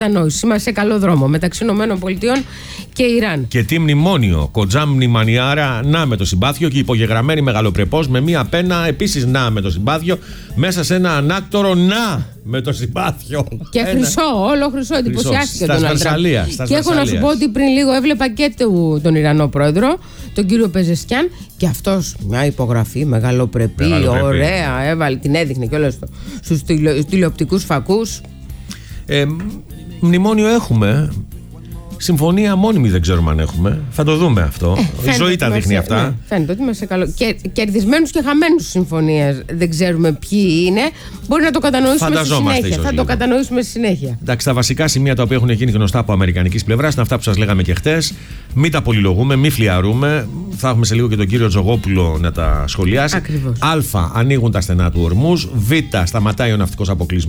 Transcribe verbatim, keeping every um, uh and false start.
κατανόηση. Είμαστε σε καλό δρόμο μεταξύ ΗΠΑ και Ιράν. Και τι μνημόνιο. Κοντζάμ μνημανιάρα, να με το συμπάθειο, και υπογεγραμμένη μεγαλοπρεπώς με μία πένα επίσης να με το συμπάθειο, μέσα σε ένα ανάκτορο να με το συμπάθειο. Και ένα... χρυσό, όλο χρυσό, εντυπωσιάστηκε τον άντρα. Και έχω να σου πω ότι πριν λίγο έβλεπα και τον Ιρανό πρόεδρο, τον κύριο Πεζεσκιάν, και αυτός μια υπογραφή μεγαλοπρεπή, μεγαλοπρεπή. Ωραία, έβαλε, την έδειχνε κιόλας στους τηλεοπτικούς φακούς. Ε, μνημόνιο έχουμε. Συμφωνία μόνιμη δεν ξέρουμε αν έχουμε. Θα το δούμε αυτό. Ε, Η ζωή τα δείχνει αυτά. Ναι, φαίνεται ότι είμαστε καλό. Και, κερδισμένους και χαμένους συμφωνίες δεν ξέρουμε ποιοι είναι. Μπορεί να το κατανοήσουμε στη συνέχεια. Θα λίγο. το κατανοήσουμε στη συνέχεια. Εντάξει, τα βασικά σημεία τα οποία έχουν γίνει γνωστά από αμερικανικής πλευράς είναι αυτά που σας λέγαμε και χτες. Μην τα πολυλογούμε, μην φλιαρούμε. Θα έχουμε σε λίγο και τον κύριο Τζογόπουλο να τα σχολιάσει. Ακριβώς. Α. Ανοίγουν τα στενά του Ορμούζ. Β. Σταματάει ο ναυτικός αποκλεισμός.